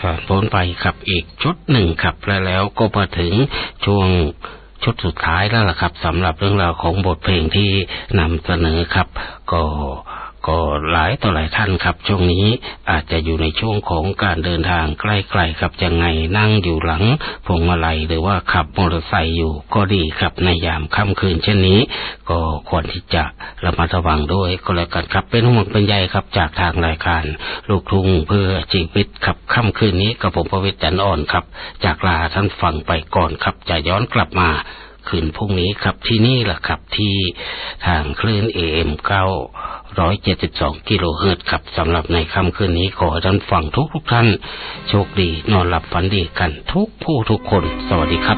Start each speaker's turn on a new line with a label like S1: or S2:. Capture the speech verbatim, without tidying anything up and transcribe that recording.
S1: ผ่านพ้นไปครับอีกชุดหนึ่งครับและแล้วก็มาถึงช่วงชุดสุดท้ายแล้วล่ะครับสำหรับเรื่องราวของบทเพลงที่นำเสนอครับก็ก็หลายต่อหลายท่านครับช่วงนี้อาจจะอยู่ในช่วงของการเดินทางใกล้ๆครับยังไงนั่งอยู่หลังพวงมาลัยหรือว่าขับมอเตอร์ไซค์อยู่ก็ดีครับในยามค่ำคืนเช่นนี้ก็ควรที่จะระมัดระวังด้วยก็แล้วกันครับเป็นห่วงเป็นใยครับจากทางรายการลูกทุ่งเพื่อชีวิตครับค่ำคืนนี้กับผมประวิตร จันทร์อ่อนครับจากลาท่านฟังไปก่อนครับจะย้อนกลับมาคืนพรุ่งนี้ครับที่นี่แหละครับที่ทางคลื่น เอ เอ็ม เก้าร้อยเจ็ดสิบสอง กิโลเฮิรตซ์ครับสำหรับในค่ำคืนนี้ขอให้ท่านฟังทุกทุกท่านโชคดีนอนหลับฝันดีกันทุกผู้ทุกคนสวัสดีครับ